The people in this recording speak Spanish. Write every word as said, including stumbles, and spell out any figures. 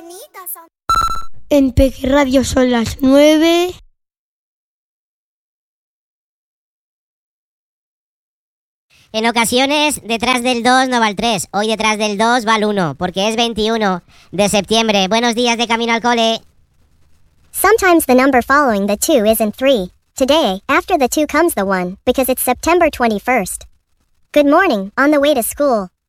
Bienvenidos a... En Peque Radio son las nueve. En ocasiones, detrás del dos no va el tres. Hoy detrás del dos va el uno, porque es veintiuno de septiembre. Buenos días de camino al cole. Sometimes the number following the two isn't three. Today, after the two comes the one, because it's September twenty-first. Good morning, on the way to school.